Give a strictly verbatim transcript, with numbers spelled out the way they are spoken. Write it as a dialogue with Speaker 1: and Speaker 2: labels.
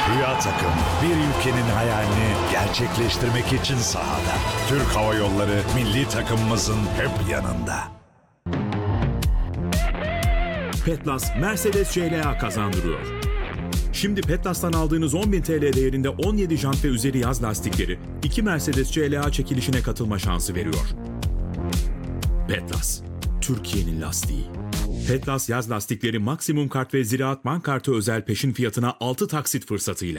Speaker 1: Rüya takım bir ülkenin hayalini gerçekleştirmek için sahada. Türk Hava Yolları milli takımımızın hep yanında.
Speaker 2: Petlas Mercedes C L A kazandırıyor. Şimdi Petlas'tan aldığınız on bin T L değerinde on yedi jant ve üzeri yaz lastikleri iki Mercedes C L A çekilişine katılma şansı veriyor. Petlas, Türkiye'nin lastiği. Petlas yaz lastikleri maksimum kart ve Ziraat Bank kartı özel peşin fiyatına altı taksit fırsatıyla.